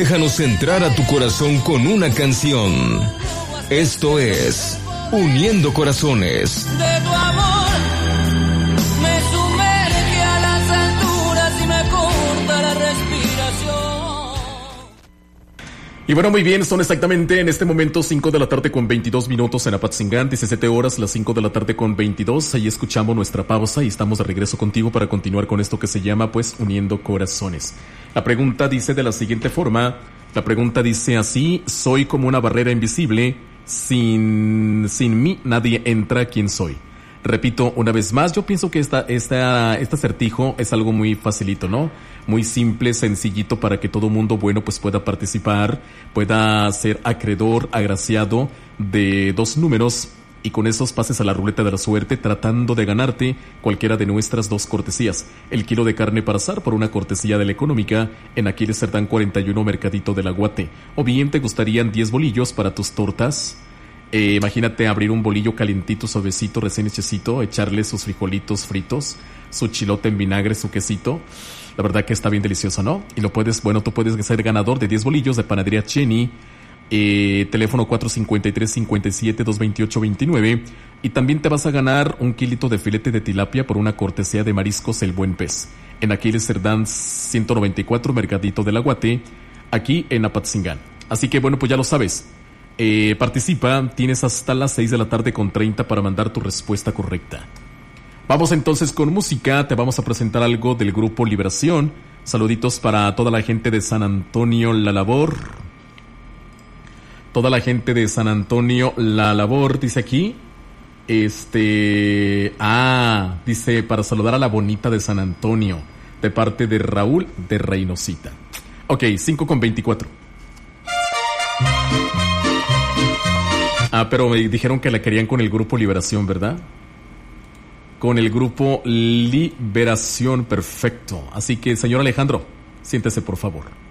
Déjanos entrar a tu corazón con una canción. Esto es Uniendo Corazones. De tu amor me sumerge a las alturas y me corta la respiración. Y bueno, muy bien, son exactamente en este momento 5 de la tarde con 22 minutos en Apatzingán, 17 horas, las 5 de la tarde con 22. Ahí escuchamos nuestra pausa y estamos de regreso contigo para continuar con esto que se llama, pues, Uniendo Corazones. La pregunta dice de la siguiente forma, la pregunta dice así: soy como una barrera invisible, sin mí nadie entra. ¿Quién soy? Repito una vez más, yo pienso que este acertijo es algo muy facilito, ¿no? Muy simple, sencillito para que todo mundo, bueno, pues pueda participar, pueda ser acreedor, agraciado de 2 números y con esos pases a la ruleta de la suerte tratando de ganarte cualquiera de nuestras 2 cortesías. El kilo de carne para asar por una cortesía de la Económica en Aquiles Cerdán 41 Mercadito del Aguate. O bien te gustarían 10 bolillos para tus tortas. Imagínate abrir un bolillo calientito, suavecito, recién hechecito, echarle sus frijolitos fritos, su chilote en vinagre, su quesito. La verdad que está bien delicioso, ¿no? Y tú puedes ser ganador de 10 bolillos de Panadería Cheni. Teléfono 453-57-228-29. Y también te vas a ganar un kilito de filete de tilapia por una cortesía de Mariscos El Buen Pez. En Aquiles Cerdán 194 Mercadito del Aguate, aquí en Apatzingán. Así que bueno, pues ya lo sabes. Participa, tienes hasta las 6 de la tarde con 30 para mandar tu respuesta correcta. Vamos entonces con música, te vamos a presentar algo del grupo Liberación. Saluditos para toda la gente de San Antonio La Labor. Toda la gente de San Antonio La Labor, dice aquí. Dice para saludar a la bonita de San Antonio, de parte de Raúl de Reynosita. Ok, 5:24. Pero me dijeron que la querían con el grupo Liberación, ¿verdad? Con el grupo Liberación, perfecto. Así que, señor Alejandro, siéntese por favor.